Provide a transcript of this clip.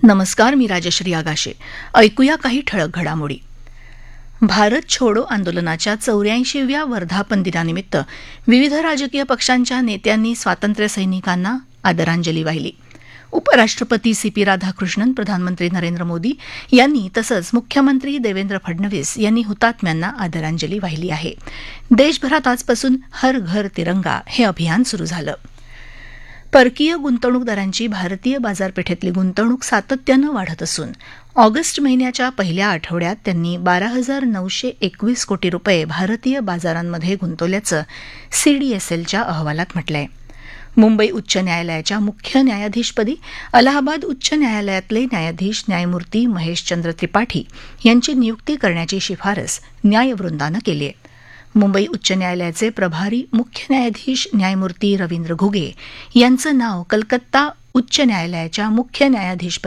नमस्कार, मी राजश्री आगाशे. ऐकूया काही ठळक घडामोडी. भारत छोडो आंदोलनाच्या 84व्या वर्धापन दिनानिमित्त विविध राजकीय पक्षांच्या नेत्यांनी स्वातंत्र्य सैनिकांना आदरांजली वाहिली. उपराष्ट्रपती सीपी राधाकृष्णन, प्रधानमंत्री नरेंद्र मोदी यांनी तसंच मुख्यमंत्री देवेंद्र फडणवीस यांनी हुतात्म्यांना आदरांजली वाहिली आहे. देशभरात आजपासून हर घर तिरंगा हे अभियान सुरू झालं. परकीय गुंतवणूकदारांची भारतीय बाजारपेठेतली गुंतवणूक सातत्यानं वाढत असून ऑगस्ट महिन्याच्या पहिल्या आठवड्यात त्यांनी 12,921 कोटी रुपये भारतीय बाजारांमध्ये गुंतवल्याचं सीडीएसएलच्या अहवालात म्हटलंय. मुंबई उच्च न्यायालयाच्या मुख्य न्यायाधीशपदी अलाहाबाद उच्च न्यायालयातले न्यायाधीश न्यायमूर्ती महेशचंद्र त्रिपाठी यांची नियुक्ती करण्याची शिफारस न्यायवृंदानं केली आहे. मुंबई उच्च न्यायालयाचे प्रभारी मुख्य न्यायाधीश न्यायमूर्ती रवींद्र घुगे यांचं नाव कलकत्ता उच्च न्यायालयाच्या मुख्य न्यायाधीशपदी